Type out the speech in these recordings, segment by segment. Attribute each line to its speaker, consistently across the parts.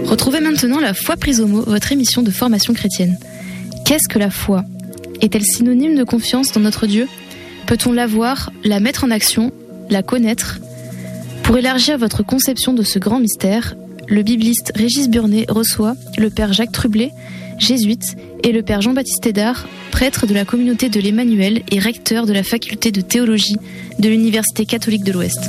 Speaker 1: Retrouvez maintenant La foi prise au mot, votre émission de formation chrétienne. Qu'est-ce que la foi ? Est-elle synonyme de confiance dans notre Dieu ? Peut-on l'avoir, la mettre en action, la connaître ? Pour élargir votre conception de ce grand mystère, le bibliste Régis Burnet reçoit le père Jacques Trublet, jésuite, et le père Jean-Baptiste Hédard, prêtre de la communauté de l'Emmanuel et recteur de la faculté de théologie de l'Université catholique de l'Ouest.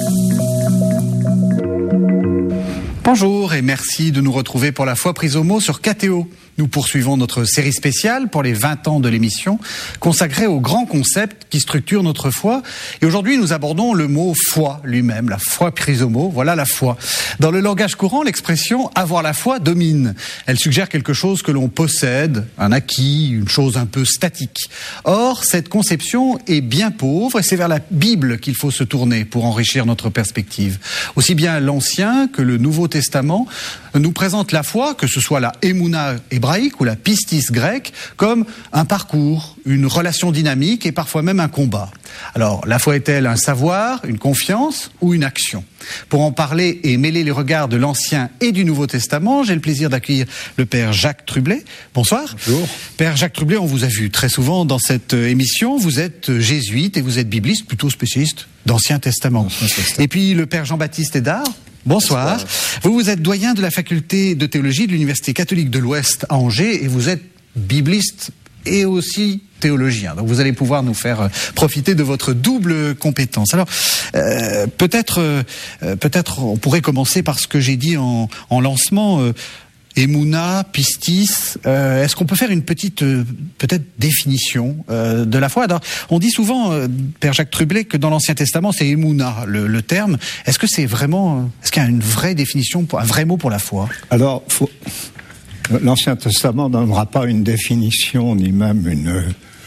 Speaker 2: Bonjour et merci de nous retrouver pour La foi prise au mot sur KTO. Nous poursuivons notre série spéciale pour les 20 ans de l'émission, consacrée au grand concept qui structure notre foi. Et aujourd'hui, nous abordons le mot foi lui-même, la foi prise au mot, voilà la foi. Dans le langage courant, l'expression « avoir la foi » domine. Elle suggère quelque chose que l'on possède, un acquis, une chose un peu statique. Or, cette conception est bien pauvre et c'est vers la Bible qu'il faut se tourner pour enrichir notre perspective. Aussi bien l'Ancien que le Nouveau Testament nous présentent la foi, que ce soit la Emouna hébraïque ou la pistis grecque, comme un parcours, une relation dynamique et parfois même un combat. Alors, la foi est-elle un savoir, une confiance ou une action ? Pour en parler et mêler les regards de l'Ancien et du Nouveau Testament, j'ai le plaisir d'accueillir le père Jacques Trublet. Bonsoir.
Speaker 3: Bonjour.
Speaker 2: Père Jacques Trublet, on vous a vu très souvent dans cette émission. Vous êtes jésuite et vous êtes bibliste, plutôt spécialiste d'Ancien Testament. Et puis le père Jean-Baptiste Hédard. Bonsoir. Vous êtes doyen de la faculté de théologie de l'Université catholique de l'Ouest à Angers et vous êtes bibliste et aussi théologien. Donc vous allez pouvoir nous faire profiter de votre double compétence. Alors peut-être on pourrait commencer par ce que j'ai dit en lancement. Emouna, pistis, est-ce qu'on peut faire une petite peut-être définition de la foi ? Alors, on dit souvent, père Jacques Trublet, que dans l'Ancien Testament, c'est Emouna, le terme. Est-ce que c'est vraiment, est-ce qu'il y a une vraie définition, un vrai mot pour la foi ?
Speaker 3: Alors, l'Ancien Testament ne donnera pas une définition, ni même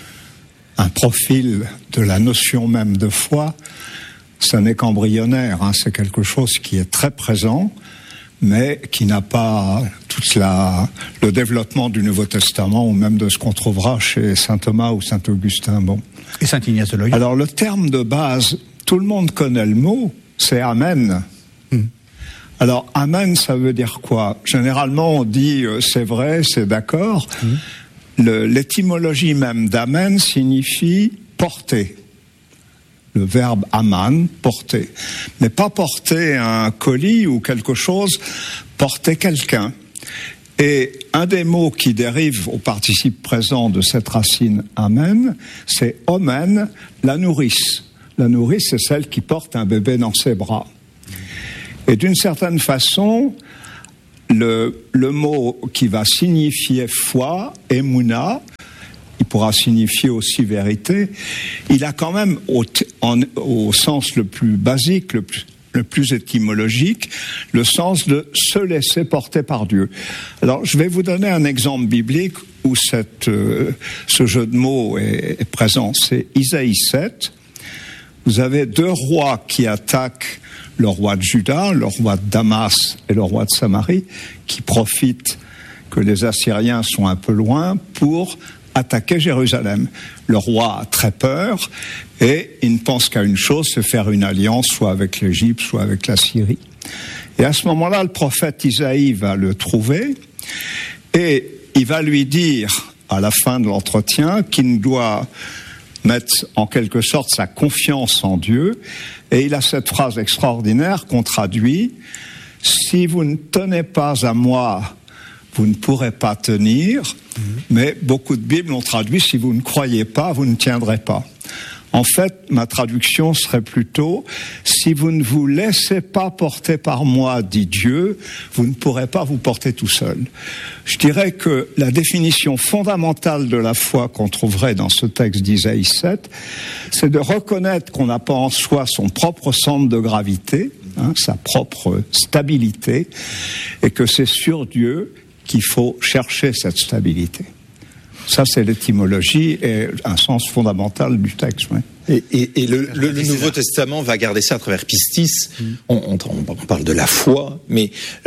Speaker 3: un profil de la notion même de foi. Ça n'est qu'embryonnaire, c'est quelque chose qui est très présent, mais qui n'a pas tout le développement du Nouveau Testament ou même de ce qu'on trouvera chez saint Thomas ou saint Augustin. Bon.
Speaker 2: Et saint Ignace de Loyola.
Speaker 3: Alors le terme de base, tout le monde connaît le mot, c'est Amen. Alors Amen, ça veut dire quoi ? Généralement on dit c'est vrai, c'est d'accord. L'étymologie même d'Amen signifie porter. Le verbe aman, porter. Mais pas porter un colis ou quelque chose, porter quelqu'un. Et un des mots qui dérive au participe présent de cette racine amen, c'est omen, la nourrice. La nourrice, c'est celle qui porte un bébé dans ses bras. Et d'une certaine façon, le mot qui va signifier foi, emuna, il pourra signifier aussi vérité, il a quand même, au sens le plus basique, le plus étymologique, le sens de se laisser porter par Dieu. Alors, je vais vous donner un exemple biblique où ce jeu de mots est présent. C'est Isaïe 7. Vous avez deux rois qui attaquent le roi de Juda, le roi de Damas et le roi de Samarie, qui profitent que les Assyriens sont un peu loin pour attaquer Jérusalem. Le roi a très peur et il ne pense qu'à une chose, c'est faire une alliance soit avec l'Égypte, soit avec la Syrie. Et à ce moment-là, le prophète Isaïe va le trouver et il va lui dire à la fin de l'entretien qu'il doit mettre en quelque sorte sa confiance en Dieu. Et il a cette phrase extraordinaire qu'on traduit « Si vous ne tenez pas à moi, vous ne pourrez pas tenir », mais beaucoup de Bibles ont traduit « Si vous ne croyez pas, vous ne tiendrez pas ». En fait, ma traduction serait plutôt « Si vous ne vous laissez pas porter par moi, dit Dieu, vous ne pourrez pas vous porter tout seul ». Je dirais que la définition fondamentale de la foi qu'on trouverait dans ce texte d'Isaïe 7, c'est de reconnaître qu'on n'a pas en soi son propre centre de gravité, sa propre stabilité, et que c'est sur Dieu qu'il faut chercher cette stabilité. Ça, c'est l'étymologie et un sens fondamental du texte. Oui.
Speaker 4: Et le Nouveau Testament va garder ça à travers pistis. On parle de la foi, mais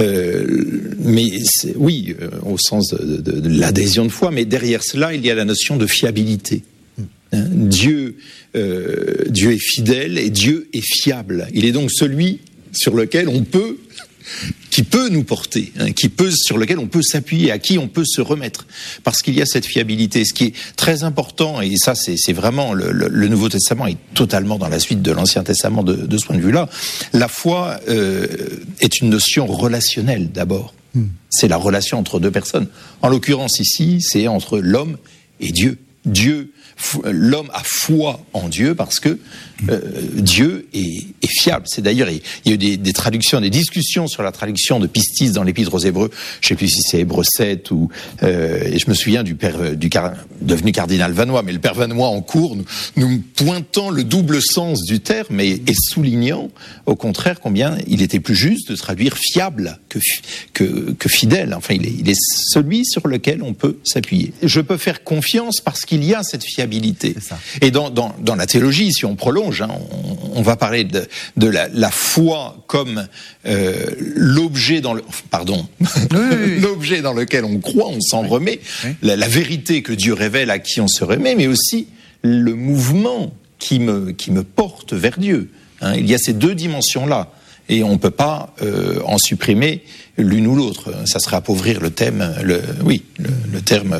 Speaker 4: oui, au sens de l'adhésion de foi, mais derrière cela, il y a la notion de fiabilité. Dieu est fidèle et Dieu est fiable. Il est donc celui sur lequel on peut peut nous porter, sur lequel on peut s'appuyer, à qui on peut se remettre, parce qu'il y a cette fiabilité. Ce qui est très important, et ça c'est vraiment le Nouveau Testament est totalement dans la suite de l'Ancien Testament de ce point de vue-là. La foi est une notion relationnelle d'abord. C'est la relation entre deux personnes. En l'occurrence ici, c'est entre l'homme et Dieu. L'homme a foi en Dieu parce que Dieu est fiable. C'est d'ailleurs, il y a eu des traductions, des discussions sur la traduction de Pistis dans l'Épître aux Hébreux. Je ne sais plus si c'est Hébreux 7 ou... et je me souviens du père devenu cardinal Vanois, mais le père Vanois en cours, nous pointant le double sens du terme et soulignant, au contraire, combien il était plus juste de traduire fiable que fidèle. Enfin, il est celui sur lequel on peut s'appuyer. Je peux faire confiance parce qu'il y a cette fiabilité. Et dans la théologie, si on prolonge, on va parler de la foi comme l'objet l'objet dans lequel on croit, on s'en remet, la vérité que Dieu révèle à qui on se remet, mais aussi le mouvement qui me porte vers Dieu. Il y a ces deux dimensions-là, et on ne peut pas en supprimer l'une ou l'autre. Ça serait appauvrir le thème, le terme.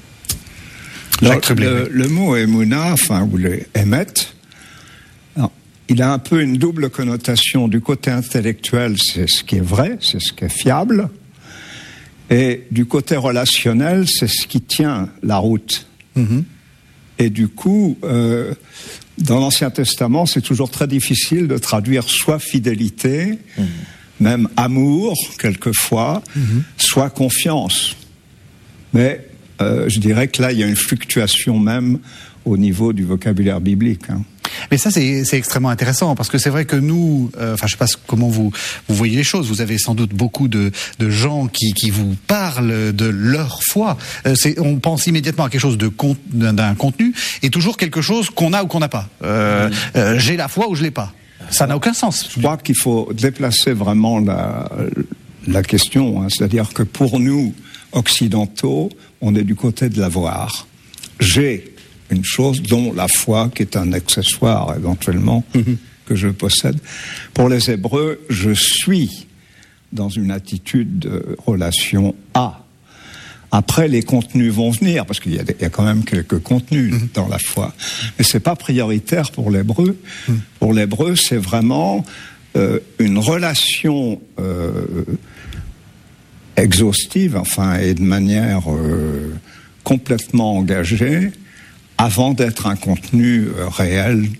Speaker 3: Le mot Emouna, ou le Emet, il a un peu une double connotation. Du côté intellectuel, c'est ce qui est vrai, c'est ce qui est fiable. Et du côté relationnel, c'est ce qui tient la route. Mm-hmm. Et du coup, dans l'Ancien Testament, c'est toujours très difficile de traduire soit fidélité, même amour, quelquefois, soit confiance. Mais je dirais que là, il y a une fluctuation même au niveau du vocabulaire biblique.
Speaker 2: Mais ça, c'est extrêmement intéressant, parce que c'est vrai que nous, je sais pas comment vous voyez les choses. Vous avez sans doute beaucoup de gens qui vous parlent de leur foi. On pense immédiatement à quelque chose d'un contenu, et toujours quelque chose qu'on a ou qu'on n'a pas. J'ai la foi ou je l'ai pas. Ça n'a aucun sens.
Speaker 3: Je crois qu'il faut déplacer vraiment la question. C'est-à-dire que pour nous, occidentaux, on est du côté de l'avoir. J'ai une chose dont la foi, qui est un accessoire éventuellement, que je possède. Pour les Hébreux, je suis dans une attitude de relation à. Après, les contenus vont venir, parce qu'il y a quand même quelques contenus dans la foi. Mais c'est pas prioritaire pour l'Hébreu. Pour l'Hébreu, c'est vraiment une relation exhaustive, et de manière complètement engagée, avant d'être un contenu réel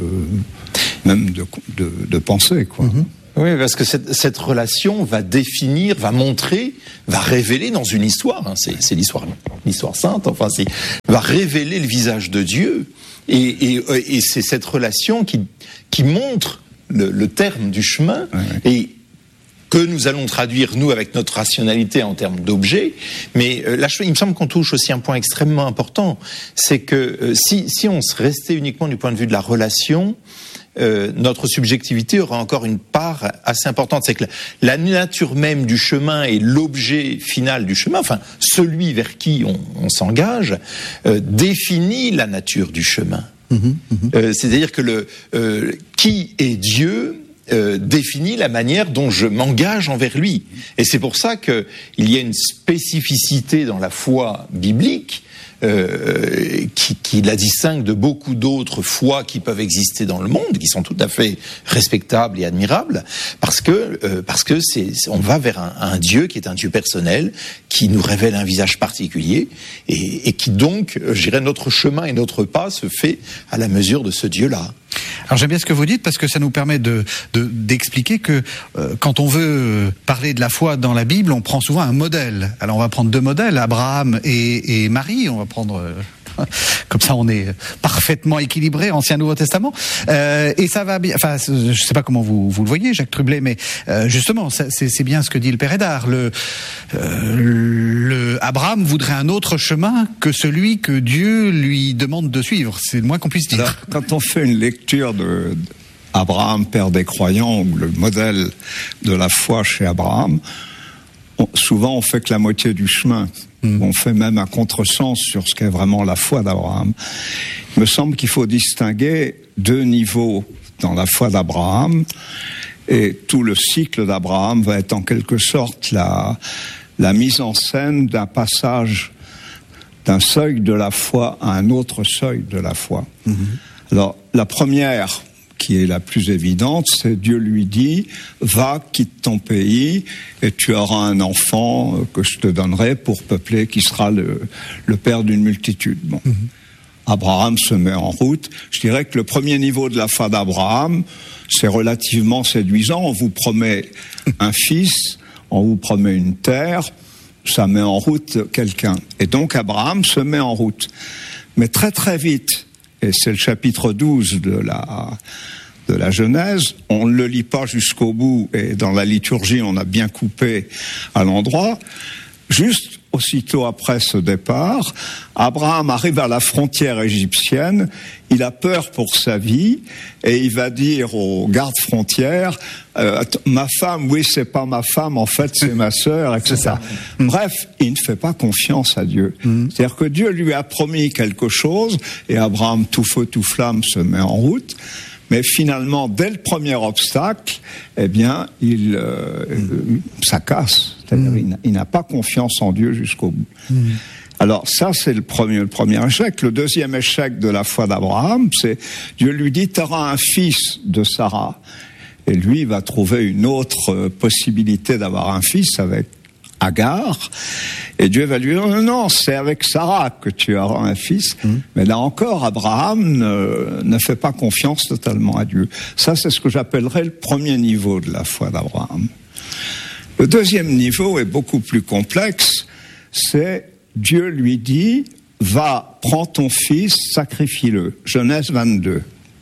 Speaker 3: de pensée, quoi.
Speaker 4: Oui, parce que cette relation va définir, va montrer, va révéler dans une histoire. C'est l'histoire sainte. Va révéler le visage de Dieu, et c'est cette relation qui montre le terme du chemin. Et que nous allons traduire, nous, avec notre rationalité en termes d'objets. Mais là, il me semble qu'on touche aussi un point extrêmement important, c'est que si on se restait uniquement du point de vue de la relation, notre subjectivité aura encore une part assez importante. C'est que la nature même du chemin et l'objet final du chemin, celui vers qui on s'engage, définit la nature du chemin. C'est-à-dire que qui est Dieu définit la manière dont je m'engage envers lui. Et c'est pour ça qu'il y a une spécificité dans la foi biblique qui la distingue de beaucoup d'autres foi qui peuvent exister dans le monde, qui sont tout à fait respectables et admirables, parce que on va vers un Dieu qui est un Dieu personnel, qui nous révèle un visage particulier, et qui donc, je dirais, notre chemin et notre pas se fait à la mesure de ce Dieu-là.
Speaker 2: Alors j'aime bien ce que vous dites, parce que ça nous permet d'expliquer que quand on veut parler de la foi dans la Bible, on prend souvent un modèle. Alors on va prendre deux modèles, Abraham et Marie. On va prendre comme ça, on est parfaitement équilibré, Ancien Nouveau Testament, et ça va bien. Enfin, je sais pas comment vous le voyez, Jacques Trublet, mais justement, c'est bien ce que dit le Père Hédard. Le Abraham voudrait un autre chemin que celui que Dieu lui demande de suivre. C'est le moins qu'on puisse dire.
Speaker 3: Alors, quand on fait une lecture de Abraham, père des croyants, ou le modèle de la foi chez Abraham, souvent on fait que la moitié du chemin. On fait même un contresens sur ce qu'est vraiment la foi d'Abraham. Il me semble qu'il faut distinguer deux niveaux dans la foi d'Abraham. Et tout le cycle d'Abraham va être en quelque sorte la mise en scène d'un passage d'un seuil de la foi à un autre seuil de la foi. Alors, la première, qui est la plus évidente, c'est Dieu lui dit, va, quitte ton pays, et tu auras un enfant que je te donnerai pour peupler, qui sera le père d'une multitude. Bon. Abraham se met en route. Je dirais que le premier niveau de la foi d'Abraham, c'est relativement séduisant. On vous promet un fils, on vous promet une terre, ça met en route quelqu'un. Et donc Abraham se met en route. Mais très très vite, et c'est le chapitre 12 de la Genèse, on ne le lit pas jusqu'au bout, et dans la liturgie on a bien coupé à l'endroit, juste aussitôt après ce départ, Abraham arrive à la frontière égyptienne, il a peur pour sa vie, et il va dire aux gardes-frontières, ma femme, oui, c'est pas ma femme, en fait, c'est ma sœur, etc. Bref, il ne fait pas confiance à Dieu. C'est-à-dire que Dieu lui a promis quelque chose, et Abraham, tout feu, tout flamme, se met en route. Mais finalement, dès le premier obstacle, eh bien, ça casse. C'est-à-dire, il n'a pas confiance en Dieu jusqu'au bout. Alors ça, c'est le premier échec. Le deuxième échec de la foi d'Abraham, c'est Dieu lui dit, tu auras un fils de Sarah. Et lui, il va trouver une autre possibilité d'avoir un fils avec Agar, et Dieu va lui dire non, c'est avec Sarah que tu auras un fils. Mais là encore, Abraham ne fait pas confiance totalement à Dieu. Ça, c'est ce que j'appellerais le premier niveau de la foi d'Abraham. Le deuxième niveau est beaucoup plus complexe, c'est Dieu lui dit, va, prends ton fils, sacrifie-le. Genèse 22.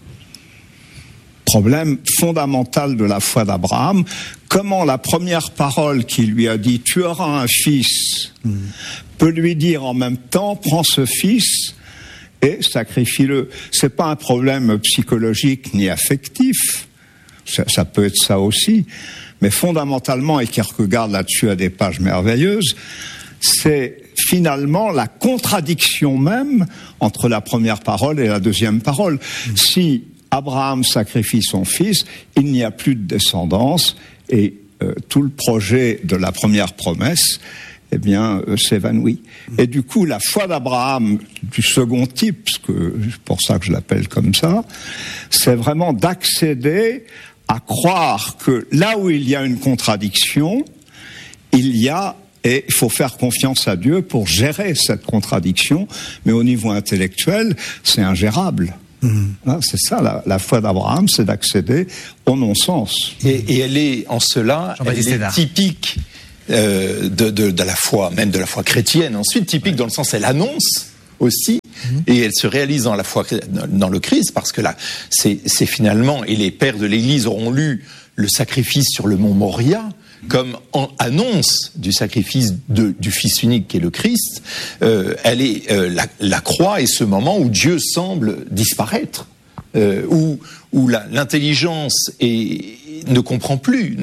Speaker 3: Problème fondamental de la foi d'Abraham, comment la première parole qui lui a dit « tu auras un fils » peut lui dire en même temps « prends ce fils et sacrifie-le ». C'est pas un problème psychologique ni affectif, ça peut être ça aussi, mais fondamentalement, et Kierkegaard là-dessus a des pages merveilleuses, c'est finalement la contradiction même entre la première parole et la deuxième parole. Si Abraham sacrifie son fils, il n'y a plus de descendance et tout le projet de la première promesse, eh bien, s'évanouit. Et du coup, la foi d'Abraham du second type, c'est pour ça que je l'appelle comme ça, c'est vraiment d'accéder à croire que là où il y a une contradiction, et il faut faire confiance à Dieu pour gérer cette contradiction, mais au niveau intellectuel, c'est ingérable. C'est ça, la foi d'Abraham, c'est d'accéder au non-sens.
Speaker 4: Et elle est, en cela, elle est typique de la foi, même de la foi chrétienne. Ensuite, typique dans le sens, elle annonce aussi, et elle se réalise dans la foi, dans le Christ, parce que là, c'est finalement, et les pères de l'Église auront lu le sacrifice sur le mont Moria, comme annonce du sacrifice du Fils unique qui est le Christ, elle est la croix est ce moment où Dieu semble disparaître, où l'intelligence ne comprend plus,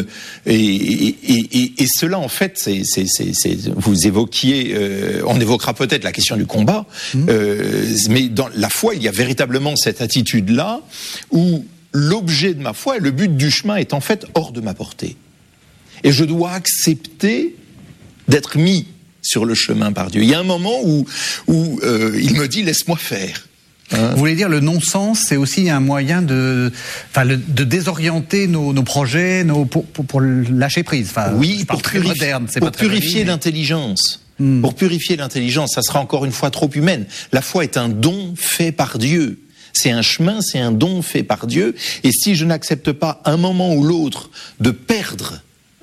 Speaker 4: et cela en fait, vous évoquiez, on évoquera peut-être la question du combat, mais dans la foi il y a véritablement cette attitude-là où l'objet de ma foi et le but du chemin est en fait hors de ma portée. Et je dois accepter d'être mis sur le chemin par Dieu. Il y a un moment où il me dit « laisse-moi faire ».
Speaker 2: Vous voulez dire le non-sens, c'est aussi un moyen de désorienter nos projets, pour lâcher prise.
Speaker 4: Oui, pour purifier l'intelligence. Pour purifier l'intelligence, ça sera encore une fois trop humaine. La foi est un don fait par Dieu. C'est un chemin, c'est un don fait par Dieu. Et si je n'accepte pas un moment ou l'autre de perdre,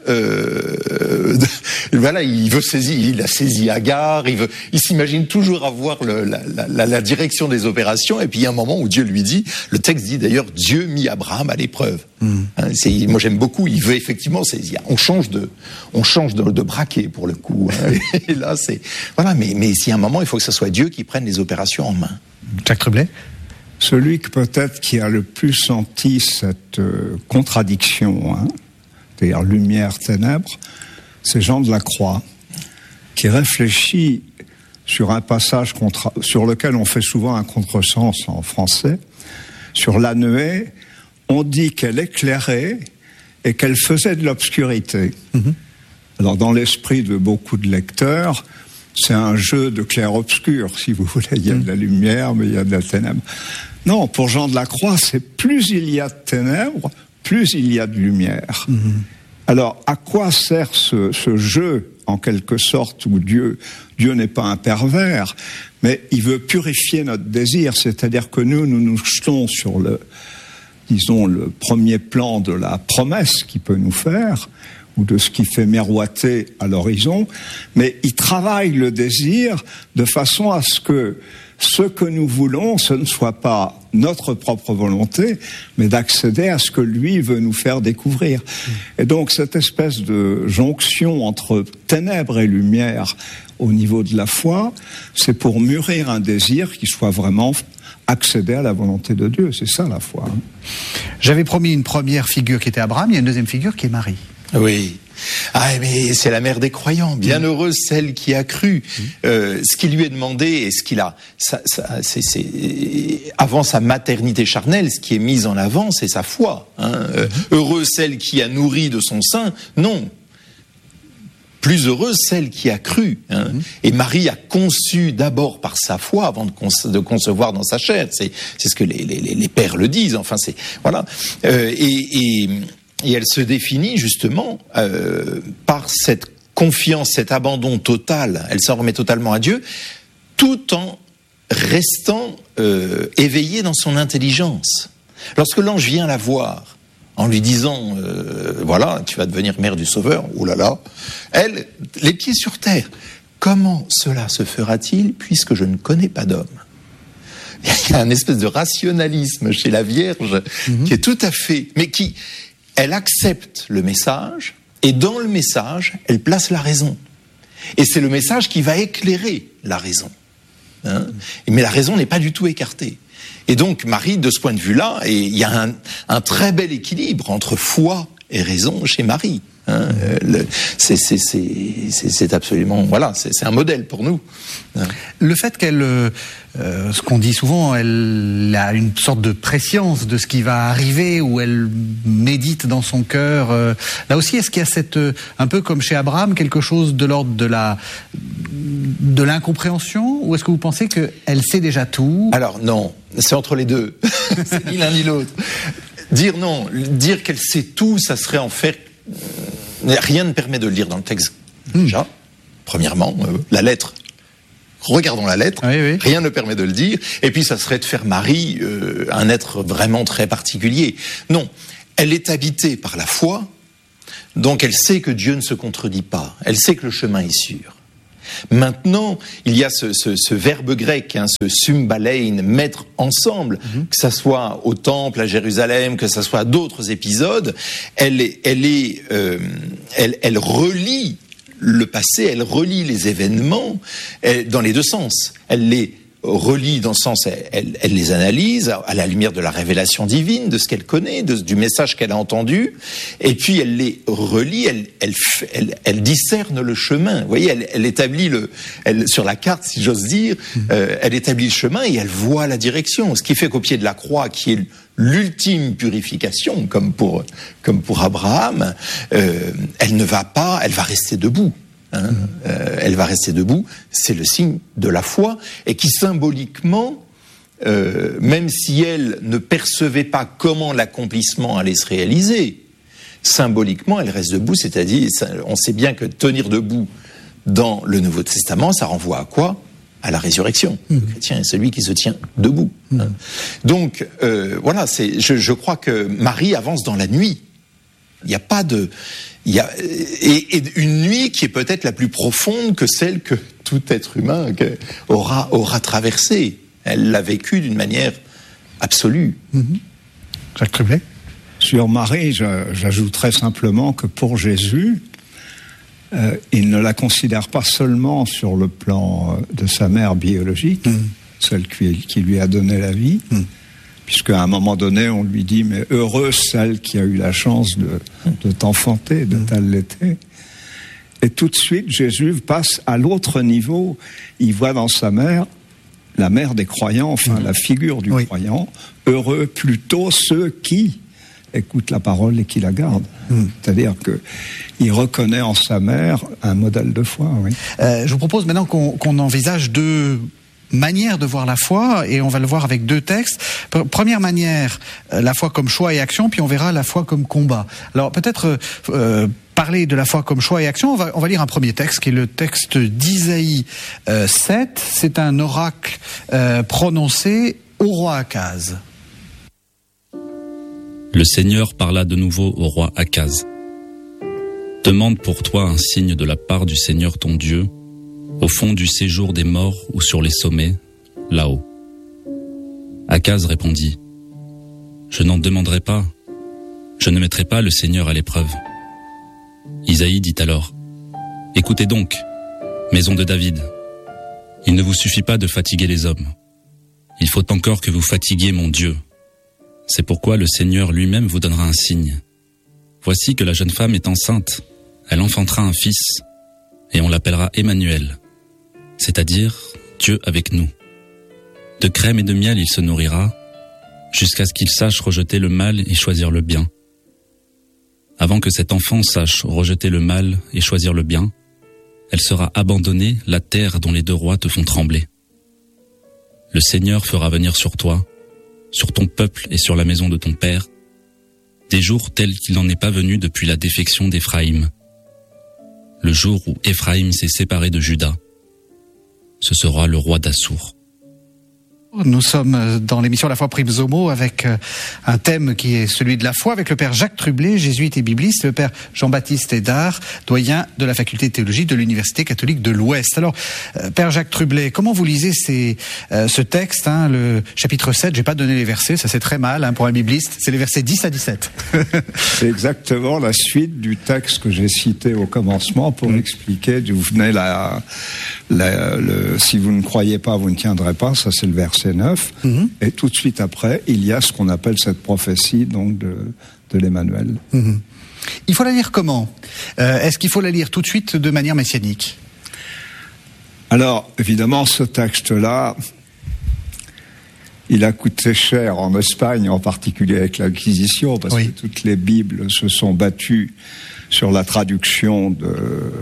Speaker 4: voilà, il a saisi Agar, il s'imagine toujours avoir la direction des opérations, et puis il y a un moment où Dieu lui dit, le texte dit d'ailleurs, Dieu mit Abraham à l'épreuve. Moi j'aime beaucoup, il veut effectivement saisir. On change de braquet pour le coup. Et là c'est, voilà, mais s'il y a un moment, il faut que ce soit Dieu qui prenne les opérations en main.
Speaker 2: Jacques Tremblay.
Speaker 3: Celui qui a le plus senti cette contradiction, c'est-à-dire lumière, ténèbres, c'est Jean de la Croix, qui réfléchit sur un passage sur lequel on fait souvent un contresens en français. Sur la nuée, on dit qu'elle éclairait et qu'elle faisait de l'obscurité. Alors dans l'esprit de beaucoup de lecteurs, c'est un jeu de clair-obscur, si vous voulez. Il y a de la lumière, mais il y a de la ténèbre. Non, pour Jean de la Croix, c'est plus il y a de ténèbres, plus il y a de lumière. Alors, à quoi sert ce jeu, en quelque sorte, où Dieu n'est pas un pervers, mais il veut purifier notre désir, c'est-à-dire que nous jetons sur le premier plan de la promesse qu'il peut nous faire, ou de ce qui fait miroiter à l'horizon, mais il travaille le désir de façon à ce que ce que nous voulons, ce ne soit pas notre propre volonté, mais d'accéder à ce que lui veut nous faire découvrir. Et donc cette espèce de jonction entre ténèbres et lumière au niveau de la foi, c'est pour mûrir un désir qui soit vraiment accéder à la volonté de Dieu. C'est ça la foi.
Speaker 2: J'avais promis une première figure qui était Abraham, il y a une deuxième figure qui est Marie.
Speaker 4: Oui. Ah, mais c'est la mère des croyants. Bienheureuse celle qui a cru. Ce qui lui est demandé et ce qu'il a, c'est avant sa maternité charnelle, ce qui est mis en avant, c'est sa foi. Heureuse celle qui a nourri de son sein. Non. Plus heureuse celle qui a cru. Et Marie a conçu d'abord par sa foi avant de concevoir dans sa chair. C'est ce que les pères le disent. Enfin, c'est voilà. Et elle se définit justement par cette confiance, cet abandon total. Elle s'en remet totalement à Dieu, tout en restant éveillée dans son intelligence. Lorsque l'ange vient la voir, en lui disant voilà, tu vas devenir mère du Sauveur, oh là là, elle, les pieds sur terre, comment cela se fera-t-il puisque je ne connais pas d'homme? Il y a un espèce de rationalisme chez la Vierge qui est tout à fait, mais qui elle accepte le message, et dans le message, elle place la raison. Et c'est le message qui va éclairer la raison. Mais la raison n'est pas du tout écartée. Et donc, Marie, de ce point de vue-là, il y a un très bel équilibre entre foi et raison chez Marie. C'est absolument, voilà, c'est un modèle pour nous.
Speaker 2: Le fait qu'elle, ce qu'on dit souvent, elle a une sorte de prescience de ce qui va arriver, où elle médite dans son cœur. Là aussi, est-ce qu'il y a cette, un peu comme chez Abraham, quelque chose de l'ordre de l'incompréhension, ou est-ce que vous pensez qu'elle sait déjà tout?
Speaker 4: Alors non, c'est entre les deux. C'est ni l'un ni l'autre. Dire non, dire qu'elle sait tout, ça serait en fait... Rien ne permet de le lire dans le texte, déjà. Premièrement, la lettre. Regardons la lettre.
Speaker 2: Oui, oui.
Speaker 4: Rien ne permet de le dire. Et puis, ça serait de faire Marie un être vraiment très particulier. Non, elle est habitée par la foi, donc elle sait que Dieu ne se contredit pas. Elle sait que le chemin est sûr. Maintenant, il y a ce verbe grec, ce symbalein, mettre ensemble, que ça soit au temple, à Jérusalem, que ça soit à d'autres épisodes, elle relie le passé, elle relie les événements dans les deux sens. Elle les relie dans le sens, elle les analyse à la lumière de la révélation divine, de ce qu'elle connaît, du message qu'elle a entendu, et puis elle les relie, elle discerne le chemin. Vous voyez, elle établit sur la carte, si j'ose dire, elle établit le chemin et elle voit la direction. Ce qui fait qu'au pied de la croix, qui est l'ultime purification, comme pour Abraham, elle ne va pas, elle va rester debout. Elle va rester debout, c'est le signe de la foi, et qui symboliquement, même si elle ne percevait pas comment l'accomplissement allait se réaliser, symboliquement elle reste debout, c'est-à-dire, on sait bien que tenir debout dans le Nouveau Testament, ça renvoie à quoi? À la résurrection. Le chrétien est celui qui se tient debout. Donc, voilà, je crois que Marie avance dans la nuit. Il n'y a pas de... et une nuit qui est peut-être la plus profonde que celle que tout être humain aura traversée. Elle l'a vécue d'une manière absolue.
Speaker 2: Jacques Trublet?
Speaker 3: Sur Marie, j'ajouterais simplement que pour Jésus, il ne la considère pas seulement sur le plan de sa mère biologique, celle qui lui a donné la vie, puisqu'à un moment donné, on lui dit « mais heureuse celle qui a eu la chance de t'enfanter, de t'allaiter ». Et tout de suite, Jésus passe à l'autre niveau. Il voit dans sa mère la mère des croyants, enfin la figure du croyant. Heureux plutôt ceux qui écoute la parole et qui la garde. C'est-à-dire qu'il reconnaît en sa mère un modèle de foi. Oui.
Speaker 2: Je vous propose maintenant qu'on envisage deux manière de voir la foi, et on va le voir avec deux textes. Première manière, la foi comme choix et action, puis on verra la foi comme combat. Alors peut-être parler de la foi comme choix et action, on va lire un premier texte qui est le texte d'Isaïe 7. C'est un oracle prononcé au roi Akaz.
Speaker 5: Le Seigneur parla de nouveau au roi Akaz. Demande pour toi un signe de la part du Seigneur ton Dieu, au fond du séjour des morts ou sur les sommets, là-haut. Akaz répondit, « Je n'en demanderai pas, je ne mettrai pas le Seigneur à l'épreuve. » Isaïe dit alors, « Écoutez donc, maison de David, il ne vous suffit pas de fatiguer les hommes. Il faut encore que vous fatiguiez mon Dieu. C'est pourquoi le Seigneur lui-même vous donnera un signe. Voici que la jeune femme est enceinte, elle enfantera un fils, et on l'appellera Emmanuel, c'est-à-dire Dieu avec nous. De crème et de miel il se nourrira, jusqu'à ce qu'il sache rejeter le mal et choisir le bien. Avant que cet enfant sache rejeter le mal et choisir le bien, elle sera abandonnée, la terre dont les deux rois te font trembler. Le Seigneur fera venir sur toi, sur ton peuple et sur la maison de ton père, des jours tels qu'il n'en est pas venu depuis la défection d'Éphraïm. Le jour où Éphraïm s'est séparé de Juda, ce sera le roi d'Assour.
Speaker 2: Nous sommes dans l'émission La foi Prisomo avec un thème qui est celui de la foi, avec le père Jacques Trublet, jésuite et bibliste, le père Jean-Baptiste Hédard, doyen de la faculté de théologie de l'Université catholique de l'Ouest. Alors, père Jacques Trublet, comment vous lisez ce texte, le chapitre 7, j'ai pas donné les versets, ça c'est très mal pour un bibliste, c'est les versets 10 à 17.
Speaker 3: C'est exactement la suite du texte que j'ai cité au commencement pour expliquer d'où venait si vous ne croyez pas, vous ne tiendrez pas, ça c'est le verset 9, et tout de suite après, il y a ce qu'on appelle cette prophétie donc de l'Emmanuel.
Speaker 2: Il faut la lire comment ? Est-ce qu'il faut la lire tout de suite de manière messianique ?
Speaker 3: Alors, évidemment, ce texte-là, il a coûté cher en Espagne, en particulier avec l'Inquisition, parce que toutes les Bibles se sont battues sur la traduction de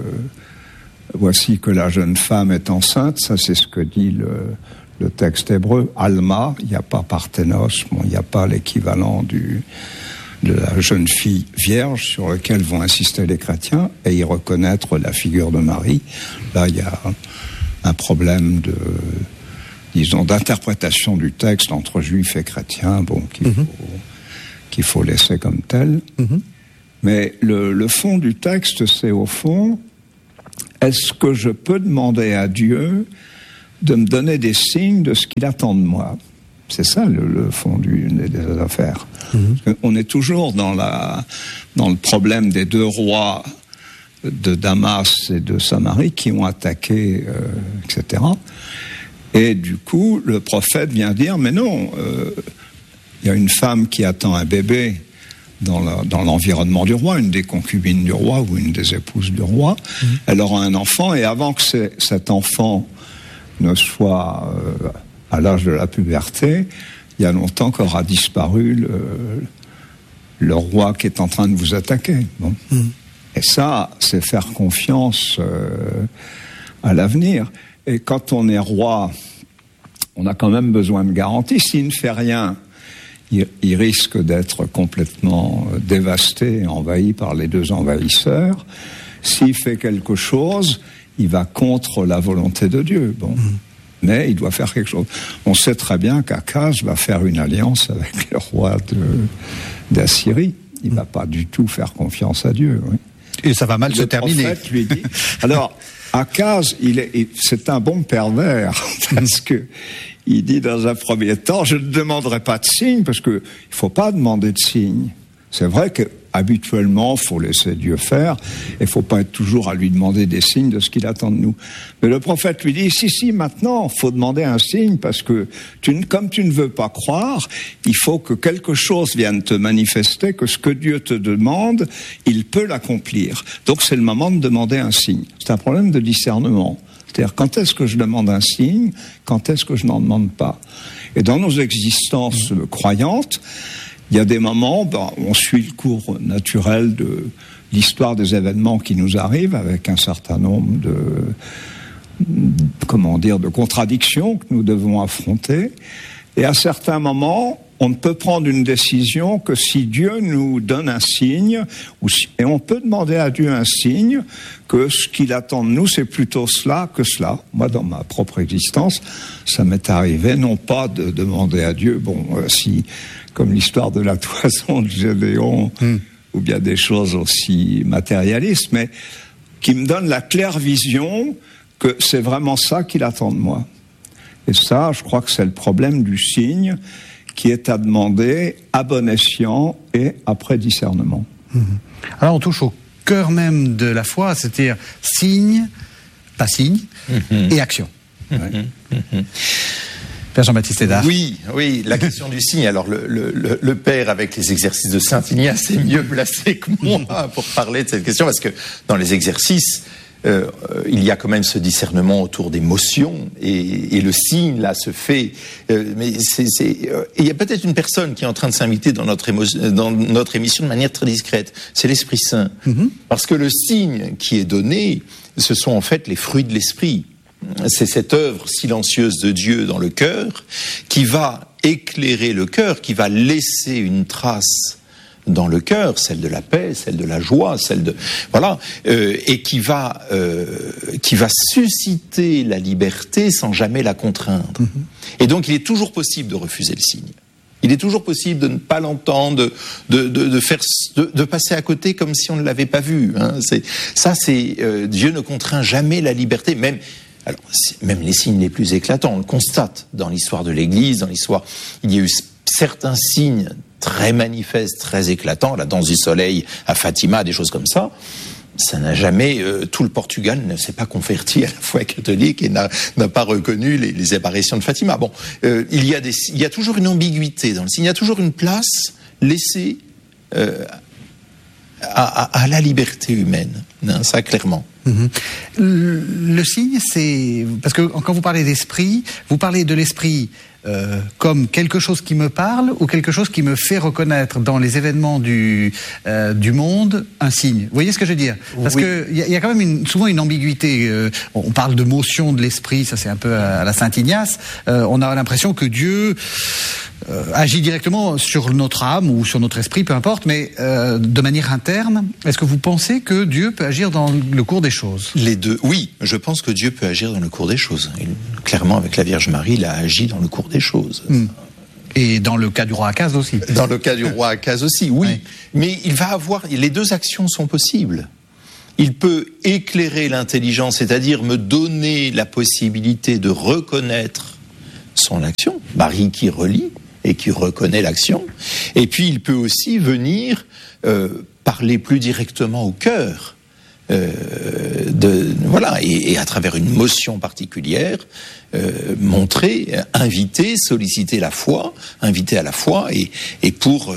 Speaker 3: « Voici que la jeune femme est enceinte », ça c'est ce que dit le texte hébreu, Alma, il n'y a pas Parthénos, il n'y a pas l'équivalent de la jeune fille vierge sur lequel vont insister les chrétiens et y reconnaître la figure de Marie. Là, il y a un problème d'interprétation du texte entre juifs et chrétiens, qu'il faut laisser comme tel. Mais le fond du texte, c'est au fond, est-ce que je peux demander à Dieu de me donner des signes de ce qu'il attend de moi? C'est ça le fond des affaires. On est toujours dans le problème des deux rois de Damas et de Samarie qui ont attaqué, etc. Et du coup, le prophète vient dire, mais non, il y a une femme qui attend un bébé dans l'environnement du roi, une des concubines du roi ou une des épouses du roi. Elle aura un enfant, et avant que cet enfant ne soit à l'âge de la puberté, il y a longtemps qu'aura disparu le roi qui est en train de vous attaquer. Bon. Et ça, c'est faire confiance à l'avenir. Et quand on est roi, on a quand même besoin de garanties. S'il ne fait rien, il risque d'être complètement dévasté et envahi par les deux envahisseurs. S'il fait quelque chose, il va contre la volonté de Dieu. Bon. Mais il doit faire quelque chose. On sait très bien qu'Akaz va faire une alliance avec le roi d'Assyrie. Il ne va pas du tout faire confiance à Dieu. Oui.
Speaker 2: Et ça va mal se terminer.
Speaker 3: Le prophète lui dit... Alors, Akaz, c'est un bon pervers, parce que il dit dans un premier temps, je ne demanderai pas de signe, parce que il faut pas demander de signe. C'est vrai que habituellement, faut laisser Dieu faire, et faut pas être toujours à lui demander des signes de ce qu'il attend de nous. Mais le prophète lui dit, si, maintenant, faut demander un signe, parce que comme tu ne veux pas croire, il faut que quelque chose vienne te manifester, que ce que Dieu te demande, il peut l'accomplir. Donc c'est le moment de demander un signe. C'est un problème de discernement. C'est-à-dire, quand est-ce que je demande un signe, quand est-ce que je n'en demande pas? Et dans nos existences croyantes, Il y a des moments, on suit le cours naturel de l'histoire des événements qui nous arrivent avec un certain nombre de contradictions que nous devons affronter. Et à certains moments, on ne peut prendre une décision que si Dieu nous donne un signe, et on peut demander à Dieu un signe, que ce qu'il attend de nous, c'est plutôt cela que cela. Moi, dans ma propre existence, ça m'est arrivé, non pas de demander à Dieu, si, comme l'histoire de la toison de Gédéon, ou bien des choses aussi matérialistes, mais qui me donne la claire vision que c'est vraiment ça qu'il attend de moi. Et ça, je crois que c'est le problème du signe, qui est à demander à bon escient et après discernement.
Speaker 2: Alors on touche au cœur même de la foi, c'est-à-dire signe, pas signe, et action. Père Jean-Baptiste Hédard.
Speaker 4: Oui, la question du signe. Alors le père avec les exercices de Saint Ignace est mieux placé que moi pour parler de cette question, parce que dans les exercices, il y a quand même ce discernement autour des motions, et le signe là se fait. Mais il y a peut-être une personne qui est en train de s'inviter dans notre émission de manière très discrète. C'est l'Esprit Saint, parce que le signe qui est donné, ce sont en fait les fruits de l'esprit. C'est cette œuvre silencieuse de Dieu dans le cœur qui va éclairer le cœur, qui va laisser une trace dans le cœur, celle de la paix, celle de la joie, et qui va susciter la liberté sans jamais la contraindre. Et donc il est toujours possible de refuser le signe. Il est toujours possible de ne pas l'entendre, de passer à côté comme si on ne l'avait pas vu. Dieu ne contraint jamais la liberté, même les signes les plus éclatants. On le constate dans l'histoire de l'Église, il y a eu certains signes très manifestes, très éclatants, la danse du soleil à Fatima, des choses comme ça. Ça n'a jamais, tout le Portugal ne s'est pas converti à la foi catholique et n'a pas reconnu les apparitions de Fatima. Il y a toujours une ambiguïté dans le signe, il y a toujours une place laissée à la liberté humaine, ça clairement.
Speaker 2: Le signe, c'est parce que quand vous parlez d'esprit, vous parlez de l'esprit comme quelque chose qui me parle ou quelque chose qui me fait reconnaître dans les événements du monde un signe. Vous voyez ce que je veux dire? Parce que il y a quand même souvent une ambiguïté. On parle de motion de l'esprit, ça c'est un peu à la Saint Ignace. On a l'impression que Dieu agit directement sur notre âme ou sur notre esprit, peu importe, mais de manière interne. Est-ce que vous pensez que Dieu peut agir dans le cours des choses?
Speaker 4: Les deux, oui. Je pense que Dieu peut agir dans le cours des choses. Clairement, avec la Vierge Marie, il a agi dans le cours des choses.
Speaker 2: Et dans le cas du roi Akaz aussi.
Speaker 4: Dans le cas du roi Akaz aussi, oui. Mais les deux actions sont possibles. Il peut éclairer l'intelligence, c'est-à-dire me donner la possibilité de reconnaître son action. Marie qui relit et qui reconnaît l'action. Et puis il peut aussi venir parler plus directement au cœur. Et à travers une motion particulière, montrer, inviter, solliciter la foi, inviter à la foi, et pour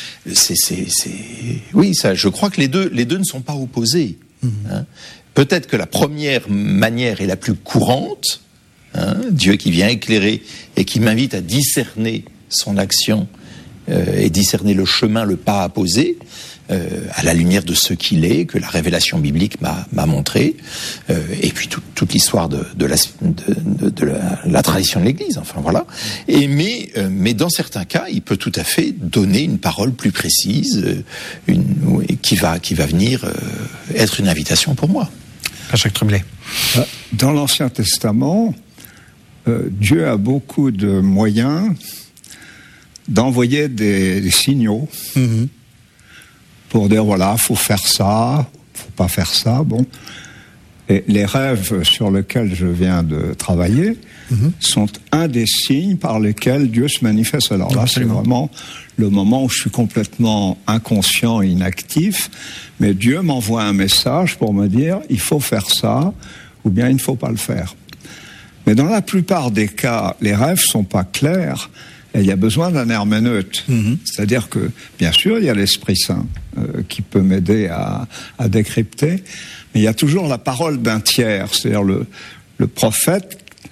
Speaker 4: je crois que les deux ne sont pas opposés. Peut-être que la première manière est la plus courante, Dieu qui vient éclairer et qui m'invite à discerner son action et discerner le chemin, le pas à poser. À la lumière de ce qu'il est, que la révélation biblique m'a montré, et puis toute l'histoire de la tradition de l'Église, enfin voilà. Mais dans certains cas, il peut tout à fait donner une parole plus précise, qui va venir être une invitation pour moi.
Speaker 2: Jacques Tremblay.
Speaker 3: Dans l'Ancien Testament, Dieu a beaucoup de moyens d'envoyer des signaux. Pour dire, faut faire ça, faut pas faire ça, Et les rêves sur lesquels je viens de travailler sont un des signes par lesquels Dieu se manifeste. Alors là, c'est vraiment le moment où je suis complètement inconscient et inactif, mais Dieu m'envoie un message pour me dire, il faut faire ça, ou bien il ne faut pas le faire. Mais dans la plupart des cas, les rêves sont pas clairs, et il y a besoin d'un herméneute. C'est-à-dire que, bien sûr, il y a l'Esprit Saint qui peut m'aider à décrypter, mais il y a toujours la parole d'un tiers, c'est-à-dire le prophète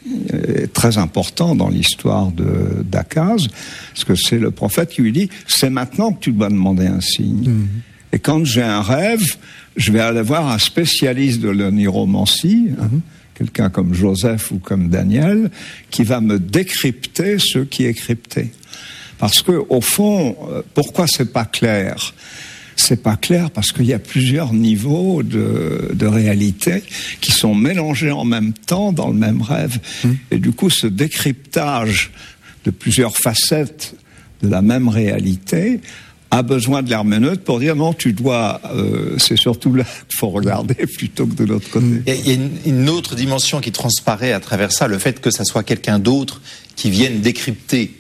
Speaker 3: est très important dans l'histoire d'Akaz, parce que c'est le prophète qui lui dit « c'est maintenant que tu dois demander un signe ». Et quand j'ai un rêve, je vais aller voir un spécialiste de l'oniromancie, quelqu'un comme Joseph ou comme Daniel, qui va me décrypter ce qui est crypté. Parce que, au fond, pourquoi c'est pas clair ? C'est pas clair parce qu'il y a plusieurs niveaux de réalité qui sont mélangés en même temps dans le même rêve. Et du coup, ce décryptage de plusieurs facettes de la même réalité a besoin de l'herméneute pour dire non, tu dois, c'est surtout là qu'il faut regarder plutôt que de l'autre côté.
Speaker 4: Il y a une autre dimension qui transparaît à travers ça, le fait que ça soit quelqu'un d'autre qui vienne décrypter.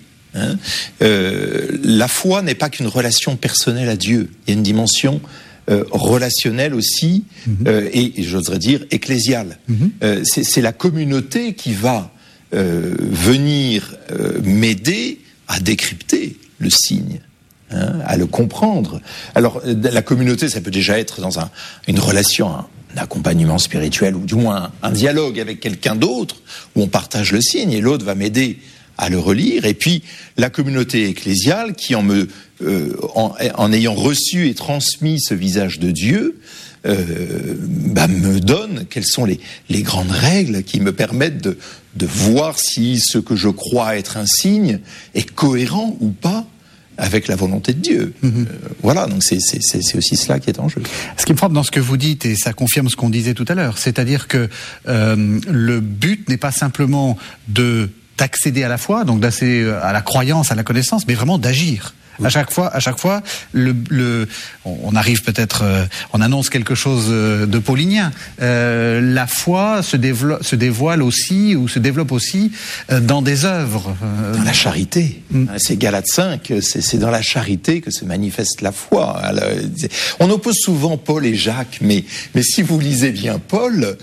Speaker 4: La foi n'est pas qu'une relation personnelle à Dieu. Il y a une dimension relationnelle aussi, et j'oserais dire ecclésiale. C'est la communauté qui va venir m'aider à décrypter le signe. À le comprendre. Alors, la communauté, ça peut déjà être dans une relation, un accompagnement spirituel, ou du moins un dialogue avec quelqu'un d'autre, où on partage le signe, et l'autre va m'aider à le relire. Et puis, la communauté ecclésiale, qui en ayant reçu et transmis ce visage de Dieu, me donne quelles sont les grandes règles qui me permettent de voir si ce que je crois être un signe est cohérent ou pas avec la volonté de Dieu. Voilà, donc c'est aussi cela qui est en jeu.
Speaker 2: Ce qui me frappe dans ce que vous dites, et ça confirme ce qu'on disait tout à l'heure, c'est-à-dire que le but n'est pas simplement d'accéder à la foi, donc d'accéder à la croyance, à la connaissance, mais vraiment d'agir. À chaque fois, on arrive peut-être, on annonce quelque chose de paulinien. La foi se dévoile aussi, ou se développe aussi dans des œuvres.
Speaker 4: Dans la charité. C'est Galates 5, c'est dans la charité que se manifeste la foi. Alors, on oppose souvent Paul et Jacques, mais si vous lisez bien Paul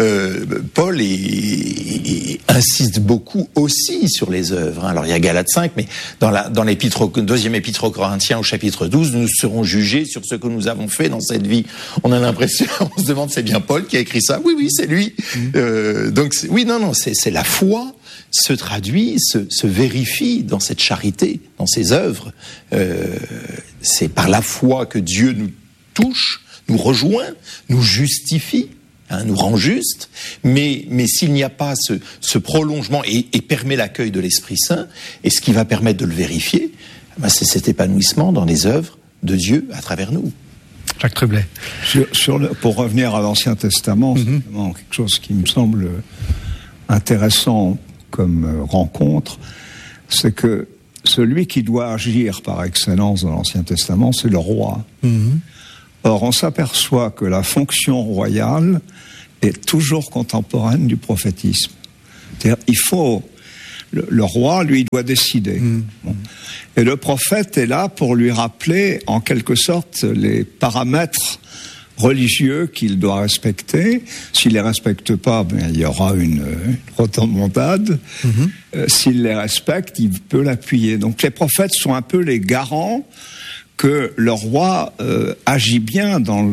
Speaker 4: insiste beaucoup aussi sur les œuvres. Alors il y a Galates 5, mais dans l'épître, deuxième épître aux Corinthiens au chapitre 12, nous serons jugés sur ce que nous avons fait dans cette vie. On a l'impression, on se demande, c'est bien Paul qui a écrit ça? Oui, c'est lui. C'est la foi se traduit, se vérifie dans cette charité, dans ses œuvres. C'est par la foi que Dieu nous touche, nous rejoint, nous justifie, nous rend juste, mais s'il n'y a pas ce prolongement et permet l'accueil de l'Esprit Saint, et ce qui va permettre de le vérifier, c'est cet épanouissement dans les œuvres de Dieu à travers nous.
Speaker 2: Jacques Trublet.
Speaker 3: Pour revenir à l'Ancien Testament, c'est vraiment quelque chose qui me semble intéressant comme rencontre, c'est que celui qui doit agir par excellence dans l'Ancien Testament, c'est le roi. Or, on s'aperçoit que la fonction royale est toujours contemporaine du prophétisme. C'est-à-dire, le roi, lui, doit décider. Et le prophète est là pour lui rappeler, en quelque sorte, les paramètres religieux qu'il doit respecter. S'il les respecte pas, il y aura une rotomontade. S'il les respecte, il peut l'appuyer. Donc les prophètes sont un peu les garants que le roi agit bien dans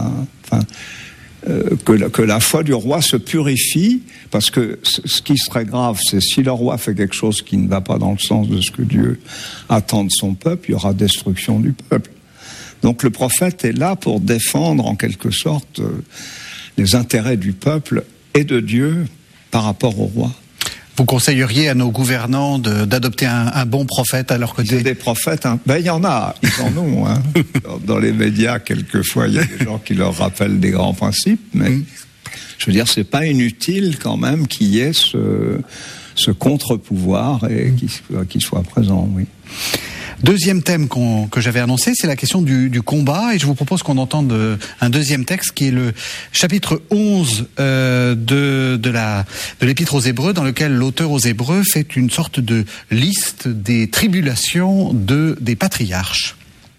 Speaker 3: que la foi du roi se purifie, parce que ce qui serait grave, c'est si le roi fait quelque chose qui ne va pas dans le sens de ce que Dieu attend de son peuple, il y aura destruction du peuple. Donc le prophète est là pour défendre en quelque sorte les intérêts du peuple et de Dieu par rapport au roi.
Speaker 2: Vous conseilleriez à nos gouvernants d'adopter un bon prophète à leur côté?
Speaker 3: Il y a des prophètes, il y en a, ils en ont. Dans les médias, quelquefois, il y a des gens qui leur rappellent des grands principes, mais je veux dire, c'est pas inutile quand même qu'il y ait ce contre-pouvoir et qu'il soit présent, oui.
Speaker 2: Deuxième thème que j'avais annoncé, c'est la question du combat, et je vous propose qu'on entende un deuxième texte qui est le chapitre 11 de l'Épître aux Hébreux, dans lequel l'auteur aux Hébreux fait une sorte de liste des tribulations des patriarches.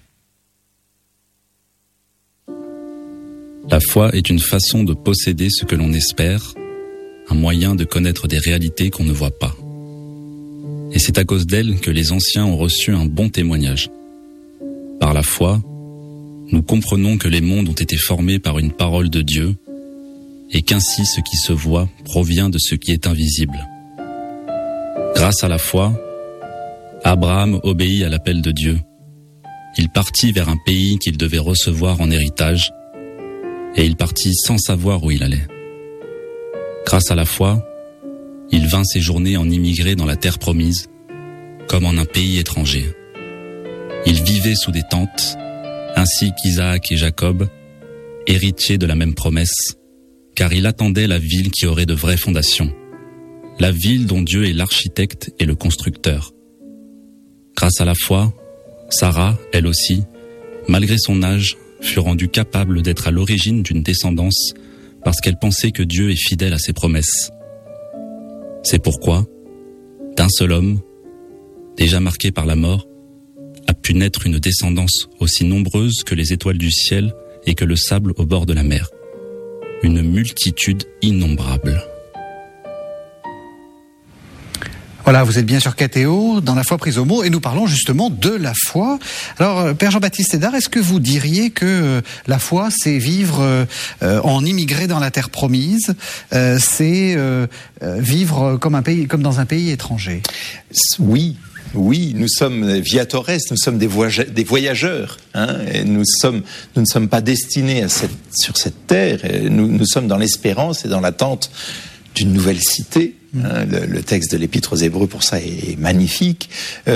Speaker 5: La foi est une façon de posséder ce que l'on espère, un moyen de connaître des réalités qu'on ne voit pas. Et c'est à cause d'elle que les anciens ont reçu un bon témoignage. Par la foi, nous comprenons que les mondes ont été formés par une parole de Dieu, et qu'ainsi ce qui se voit provient de ce qui est invisible, Grâce à la foi, Abraham obéit à l'appel de Dieu. Il partit vers un pays qu'il devait recevoir en héritage, et il partit sans savoir où il allait. Grâce à la foi, il vint séjourner en immigré dans la terre promise, comme en un pays étranger. Il vivait sous des tentes, ainsi qu'Isaac et Jacob, héritiers de la même promesse, car il attendait la ville qui aurait de vraies fondations, la ville dont Dieu est l'architecte et le constructeur. Grâce à la foi, Sarah, elle aussi, malgré son âge, fut rendue capable d'être à l'origine d'une descendance parce qu'elle pensait que Dieu est fidèle à ses promesses. C'est pourquoi, d'un seul homme, déjà marqué par la mort, a pu naître une descendance aussi nombreuse que les étoiles du ciel et que le sable au bord de la mer. Une multitude innombrable.
Speaker 2: Voilà, vous êtes bien sur KTO, dans la foi prise au mot, et nous parlons justement de la foi. Alors, Père Jean-Baptiste Hédard, est-ce que vous diriez que la foi, c'est vivre en immigré dans la terre promise, c'est vivre comme dans un pays étranger?
Speaker 4: Oui. Oui, nous sommes viatores, nous sommes des voyageurs. Et nous ne sommes pas destinés sur cette terre. Nous sommes dans l'espérance et dans l'attente d'une nouvelle cité. Le texte de l'Épître aux Hébreux pour ça est magnifique,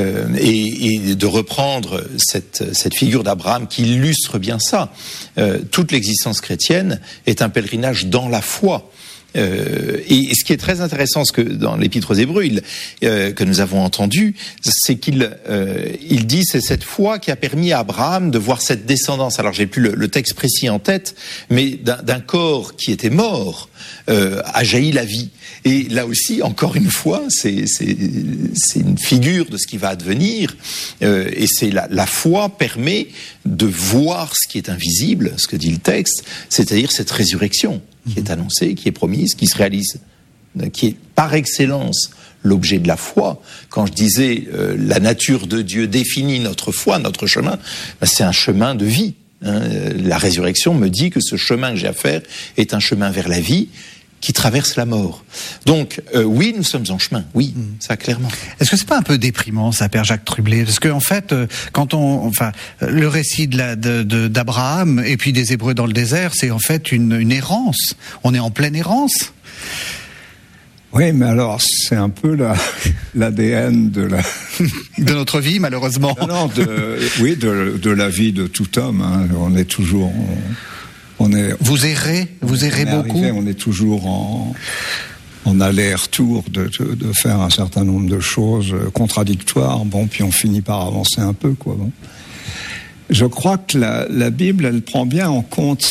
Speaker 4: et de reprendre cette figure d'Abraham qui illustre bien ça. Toute l'existence chrétienne est un pèlerinage dans la foi. Et ce qui est très intéressant, ce que dans l'Épître aux Hébreux que nous avons entendu, c'est qu'il dit c'est cette foi qui a permis à Abraham de voir cette descendance. Alors j'ai plus le texte précis en tête, mais d'un corps qui était mort a jailli la vie. Et là aussi, encore une fois, c'est une figure de ce qui va advenir. Et c'est la foi permet de voir ce qui est invisible, ce que dit le texte, c'est-à-dire cette résurrection qui est annoncée, qui est promise, qui se réalise, qui est par excellence l'objet de la foi. Quand je disais la nature de Dieu définit notre foi, notre chemin, c'est un chemin de vie. La résurrection me dit que ce chemin que j'ai à faire est un chemin vers la vie qui traverse la mort. Donc, oui, nous sommes en chemin, oui, ça clairement.
Speaker 2: Est-ce que c'est pas un peu déprimant, ça, Père Jacques Trublet? Parce que en fait, le récit d'Abraham et puis des Hébreux dans le désert, c'est en fait une errance. On est en pleine errance.
Speaker 3: Oui, mais alors, c'est un peu l'ADN de
Speaker 2: notre vie, malheureusement.
Speaker 3: Non, de la vie de tout homme. On est toujours...
Speaker 2: Vous errez beaucoup.
Speaker 3: On est toujours en aller-retour de faire un certain nombre de choses contradictoires. Bon, puis on finit par avancer un peu, quoi. Bon. Je crois que la Bible, elle prend bien en compte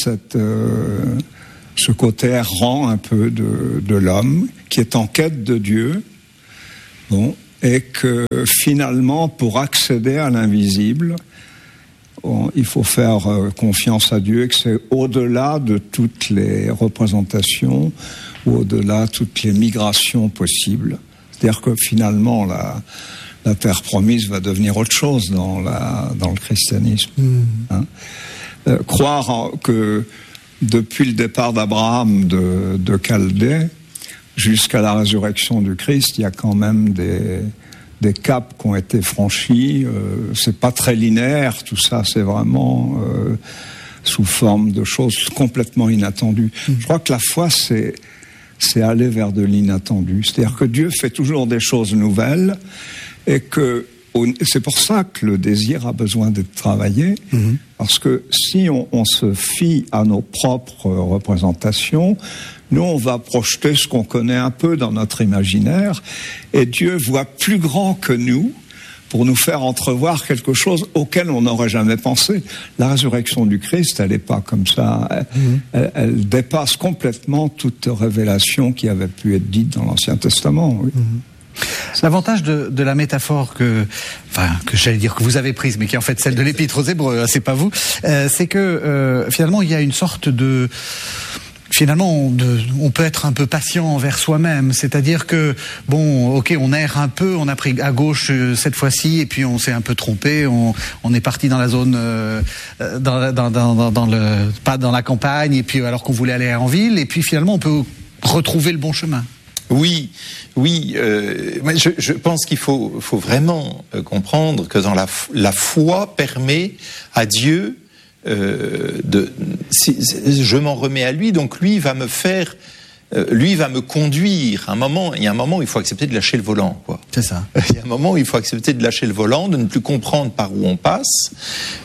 Speaker 3: ce côté errant un peu de l'homme qui est en quête de Dieu. Bon, et que finalement, pour accéder à l'invisible, il faut faire confiance à Dieu, et que c'est au-delà de toutes les représentations, ou au-delà de toutes les migrations possibles. C'est-à-dire que finalement, la terre promise va devenir autre chose dans le christianisme. Croire que depuis le départ d'Abraham de Chaldée jusqu'à la résurrection du Christ, il y a quand même des caps qui ont été franchis, c'est pas très linéaire, tout ça, c'est vraiment sous forme de choses complètement inattendues. Je crois que la foi, c'est aller vers de l'inattendu. C'est-à-dire que Dieu fait toujours des choses nouvelles, et que c'est pour ça que le désir a besoin d'être travaillé, parce que si on se fie à nos propres représentations, nous, on va projeter ce qu'on connaît un peu dans notre imaginaire, et Dieu voit plus grand que nous pour nous faire entrevoir quelque chose auquel on n'aurait jamais pensé. La résurrection du Christ, elle n'est pas comme ça. Elle dépasse complètement toute révélation qui avait pu être dite dans l'Ancien Testament. Oui.
Speaker 2: L'avantage de la métaphore que j'allais dire que vous avez prise, mais qui est en fait celle de l'Épître aux Hébreux, c'est pas vous, c'est que finalement il y a une sorte de... Finalement, on peut être un peu patient envers soi-même, c'est-à-dire que bon, ok, on erre un peu, on a pris à gauche cette fois-ci, et puis on s'est un peu trompé, on est parti dans la zone, pas dans la campagne, et puis alors qu'on voulait aller en ville, et puis finalement on peut retrouver le bon chemin.
Speaker 4: Oui. Je pense qu'il faut vraiment comprendre que dans la foi permet à Dieu je m'en remets à lui, donc lui va me faire, lui va me conduire. Il y a un moment où il faut accepter de lâcher le volant, quoi.
Speaker 2: C'est ça.
Speaker 4: Il y a un moment où il faut accepter de lâcher le volant, de ne plus comprendre par où on passe,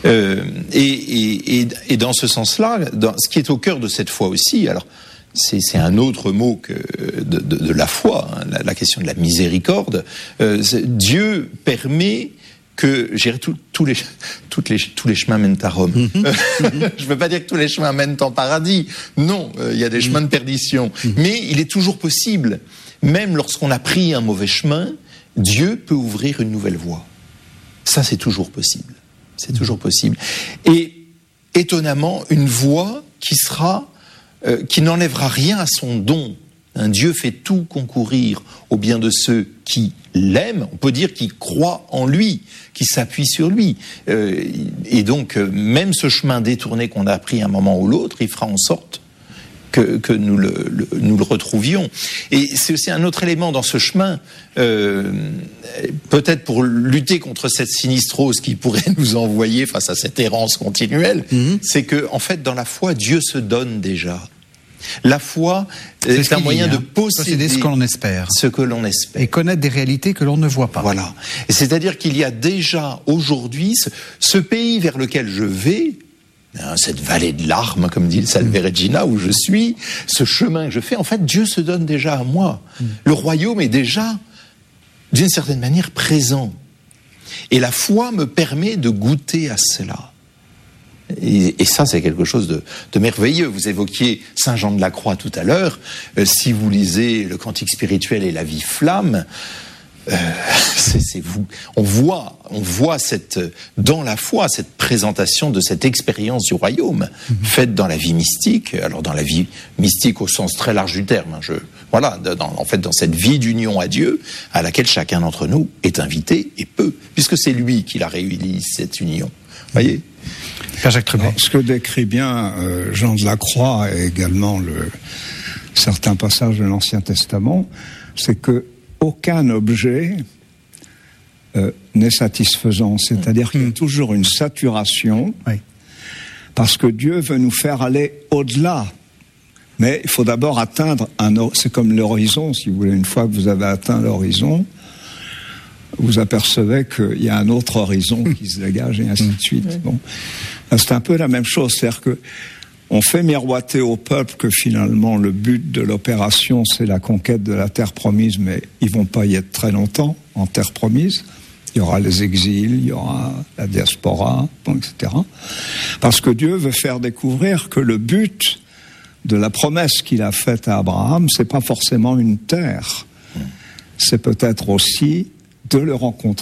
Speaker 4: et dans ce sens-là, ce qui est au cœur de cette foi aussi, alors. C'est un autre mot que de la foi, hein, la question de la miséricorde. Dieu permet que tous les chemins mènent à Rome. Je ne veux pas dire que tous les chemins mènent en paradis. Non, il y a des chemins de perdition. Mais il est toujours possible, même lorsqu'on a pris un mauvais chemin, Dieu peut ouvrir une nouvelle voie. Ça, c'est toujours possible. C'est toujours possible. Et étonnamment, une voie qui n'enlèvera rien à son don. Un Dieu fait tout concourir au bien de ceux qui l'aiment, on peut dire qui croient en lui, qui s'appuient sur lui. Et donc, même ce chemin détourné qu'on a pris à un moment ou l'autre, il fera en sorte que nous le retrouvions. Et c'est aussi un autre élément dans ce chemin, peut-être pour lutter contre cette sinistrose qui pourrait nous envoyer face à cette errance continuelle, c'est que, en fait, dans la foi, Dieu se donne déjà. La foi est un moyen de posséder
Speaker 2: ce que l'on espère.
Speaker 4: Ce que l'on espère.
Speaker 2: Et connaître des réalités que l'on ne voit pas.
Speaker 4: Voilà. Et c'est-à-dire qu'il y a déjà aujourd'hui ce pays vers lequel je vais, cette vallée de larmes, comme dit le Salve Regina, où je suis, ce chemin que je fais, en fait, Dieu se donne déjà à moi. Le royaume est déjà, d'une certaine manière, présent. Et la foi me permet de goûter à cela. Et ça, c'est quelque chose de merveilleux. Vous évoquiez Saint Jean de la Croix tout à l'heure. Si vous lisez le Cantique spirituel et la vie flamme, on voit dans la foi cette présentation de cette expérience du royaume faite dans la vie mystique. Alors dans la vie mystique au sens très large du terme. Dans cette vie d'union à Dieu à laquelle chacun d'entre nous est invité et peut, puisque c'est lui qui la réunit, cette union. Voyez.
Speaker 2: Père Jacques Trubet.
Speaker 3: Ce que décrit bien Jean de la Croix et également certains passages de l'Ancien Testament, c'est que aucun objet n'est satisfaisant. C'est-à-dire qu'il y a toujours une saturation, parce que Dieu veut nous faire aller au-delà. Mais il faut d'abord atteindre c'est comme l'horizon, si vous voulez. Une fois que vous avez atteint l'horizon, vous apercevez qu'il y a un autre horizon qui se dégage et ainsi de suite. Bon. C'est un peu la même chose, c'est-à-dire que on fait miroiter au peuple que finalement le but de l'opération c'est la conquête de la terre promise, mais ils vont pas y être très longtemps en terre promise. Il y aura les exils, il y aura la diaspora, etc. Parce que Dieu veut faire découvrir que le but de la promesse qu'il a faite à Abraham, c'est pas forcément une terre, c'est peut-être aussi de le rencontrer